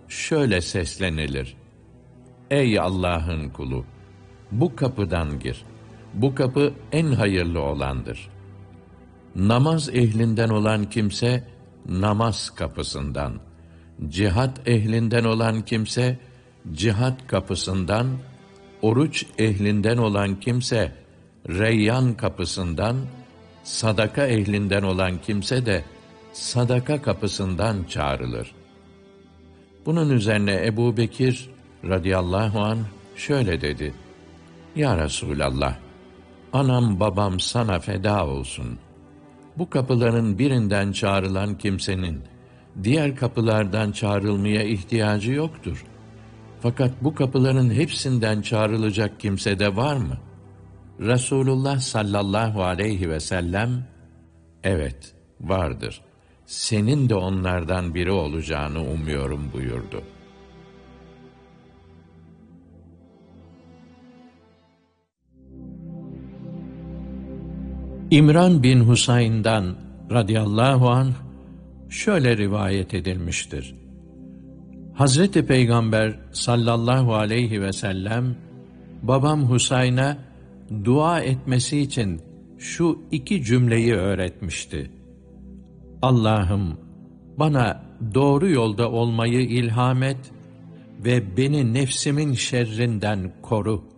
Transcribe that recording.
şöyle seslenilir: Ey Allah'ın kulu! Bu kapıdan gir. Bu kapı en hayırlı olandır. Namaz ehlinden olan kimse, namaz kapısından, cihat ehlinden olan kimse, cihat kapısından, oruç ehlinden olan kimse, Reyyan kapısından, sadaka ehlinden olan kimse de, sadaka kapısından çağrılır. Bunun üzerine Ebu Bekir radıyallahu anh şöyle dedi: Ya Resulallah, anam babam sana feda olsun. Bu kapıların birinden çağrılan kimsenin, diğer kapılardan çağrılmaya ihtiyacı yoktur. Fakat bu kapıların hepsinden çağrılacak kimse de var mı? Resulullah sallallahu aleyhi ve sellem, evet, vardır. Senin de onlardan biri olacağını umuyorum buyurdu. İmran bin Husayn'dan radıyallahu anh şöyle rivayet edilmiştir. Hazreti Peygamber sallallahu aleyhi ve sellem, babam Husayn'a dua etmesi için şu iki cümleyi öğretmişti: Allah'ım, bana doğru yolda olmayı ilham et ve beni nefsimin şerrinden koru.